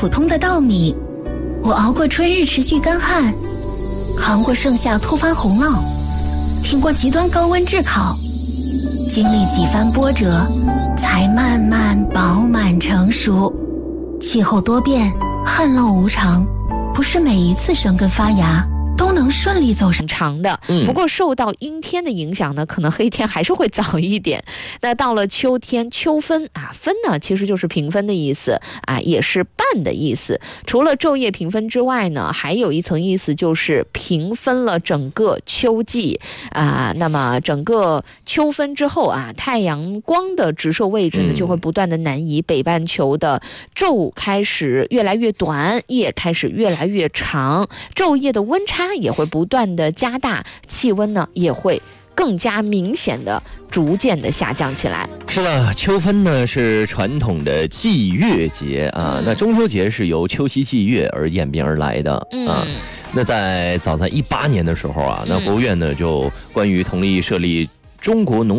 普通的稻米，我熬过春日持续干旱，扛过盛夏突发洪涝，挺过极端高温炙烤，经历几番波折，才慢慢饱满成熟。气候多变，旱涝无常，不是每一次生根发芽都能顺利走上长的。不过受到阴天的影响呢，可能黑天还是会早一点。那到了秋天，秋分啊，分呢其实就是平分的意思啊，也是半的意思。除了昼夜平分之外呢，还有一层意思就是平分了整个秋季啊。那么整个秋分之后啊，太阳光的直射位置呢就会不断的南移，北半球的昼开始越来越短，夜开始越来越长，昼夜的温差也会不断的加大，气温呢也会更加明显的逐渐的下降起来。 是的，秋分呢是传统的祭月节啊，那中秋节是由秋夕祭月而演变而来的啊。那早在18年的时候啊，那国务院呢就关于同意设立中国农